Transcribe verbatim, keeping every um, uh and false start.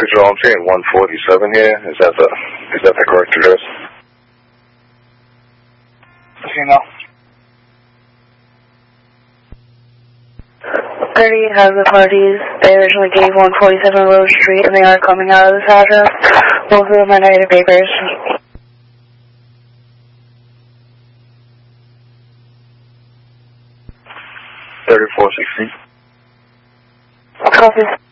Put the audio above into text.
Control, I'm seeing one forty-seven here. Is that the is that the correct address? Okay, no. thirty has the parties. They originally gave one forty-seven Rose Street, and they are coming out of this address. Both of them are negative papers. thirty-four sixteen. Copy.